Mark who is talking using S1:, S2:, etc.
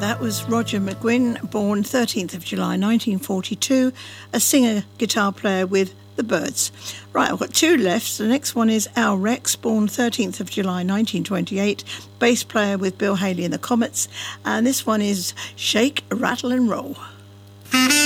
S1: That was Roger McGuinn, born 13th of July 1942, a singer, guitar player with the Byrds. Right, I've got two left. The next one is Al Rex, born 13th of July 1928, bass player with Bill Haley and the Comets. And this one is Shake, Rattle and Roll.